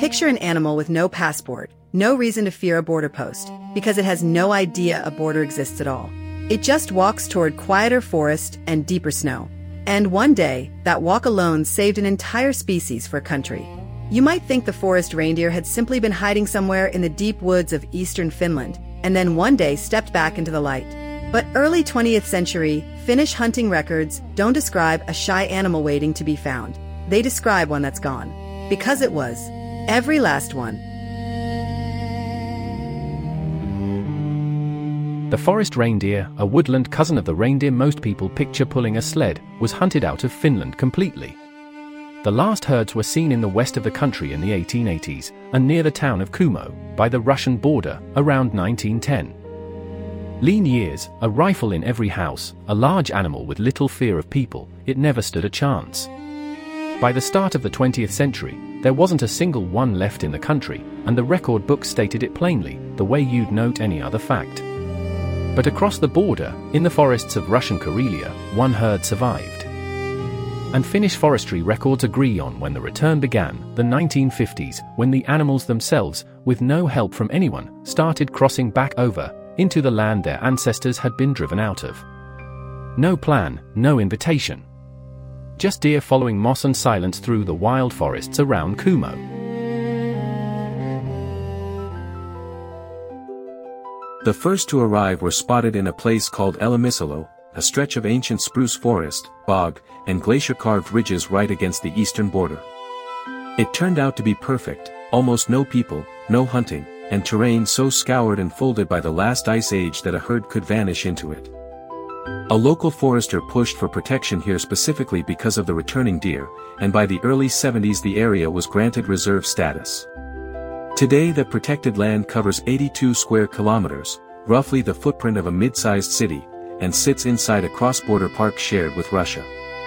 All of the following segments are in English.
Picture an animal with no passport, no reason to fear a border post, because it has no idea a border exists at all. It just walks toward quieter forest and deeper snow. And one day, that walk alone saved an entire species for a country. You might think the forest reindeer had simply been hiding somewhere in the deep woods of eastern Finland, and then one day stepped back into the light. But early 20th century Finnish hunting records don't describe a shy animal waiting to be found. They describe one that's gone. Because it was. Every last one. The forest reindeer, a woodland cousin of the reindeer most people picture pulling a sled, was hunted out of Finland completely. The last herds were seen in the west of the country in the 1880s and near the town of Kumo, by the Russian border, around 1910. Lean years, a rifle in every house, a large animal with little fear of people, it never stood a chance. By the start of the 20th century, there wasn't a single one left in the country, and the record books stated it plainly, the way you'd note any other fact. But across the border, in the forests of Russian Karelia, one herd survived. And Finnish forestry records agree on when the return began, the 1950s, when the animals themselves, with no help from anyone, started crossing back over into the land their ancestors had been driven out of. No plan, no invitation. Just deer following moss and silence through the wild forests around Kumo. The first to arrive were spotted in a place called Elemisalo, a stretch of ancient spruce forest, bog, and glacier-carved ridges right against the eastern border. It turned out to be perfect, almost no people, no hunting, and terrain so scoured and folded by the last ice age that a herd could vanish into it. A local forester pushed for protection here specifically because of the returning deer, and by the early 70s the area was granted reserve status. Today the protected land covers 82 square kilometers, roughly the footprint of a mid-sized city, and sits inside a cross-border park shared with Russia.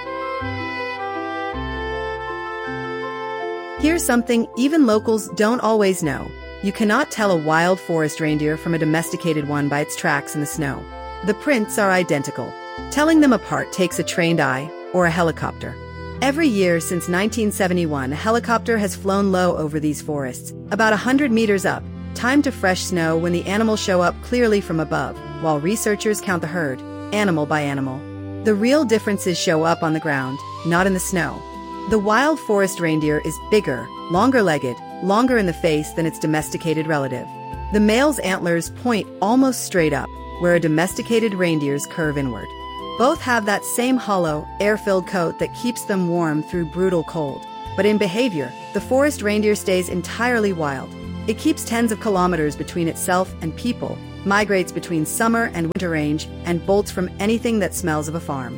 Here's something even locals don't always know. You cannot tell a wild forest reindeer from a domesticated one by its tracks in the snow. The prints are identical. Telling them apart takes a trained eye or a helicopter. Every year since 1971, a helicopter has flown low over these forests, about 100 meters up, timed to fresh snow when the animals show up clearly from above, while researchers count the herd, animal by animal. The real differences show up on the ground, not in the snow. The wild forest reindeer is bigger, longer-legged, longer in the face than its domesticated relative. The male's antlers point almost straight up, where a domesticated reindeer's curve inward. Both have that same hollow, air-filled coat that keeps them warm through brutal cold. But in behavior, the forest reindeer stays entirely wild. It keeps tens of kilometers between itself and people, migrates between summer and winter range, and bolts from anything that smells of a farm.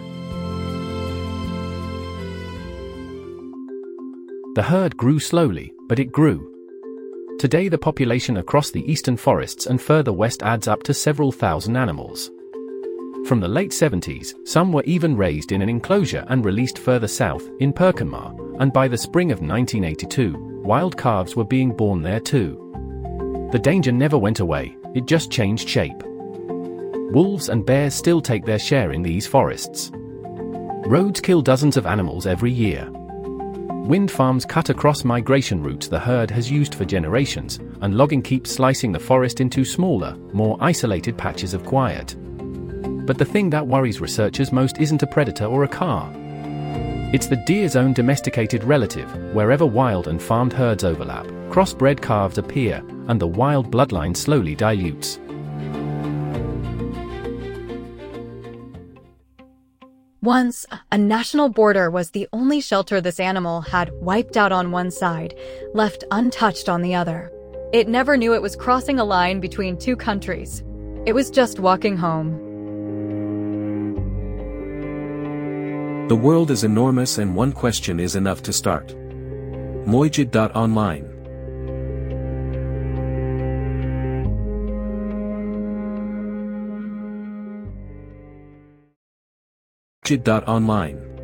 The herd grew slowly, but it grew. Today the population across the eastern forests and further west adds up to several thousand animals. From the late 70s, some were even raised in an enclosure and released further south, in Pirkanmaa, and by the spring of 1982, wild calves were being born there too. The danger never went away, it just changed shape. Wolves and bears still take their share in these forests. Roads kill dozens of animals every year. Wind farms cut across migration routes the herd has used for generations, and logging keeps slicing the forest into smaller, more isolated patches of quiet. But the thing that worries researchers most isn't a predator or a car. It's the deer's own domesticated relative. Wherever wild and farmed herds overlap, crossbred calves appear, and the wild bloodline slowly dilutes. Once, a national border was the only shelter this animal had wiped out on one side, left untouched on the other. It never knew it was crossing a line between two countries. It was just walking home. The world is enormous and one question is enough to start. Mojid.online. Mojid.online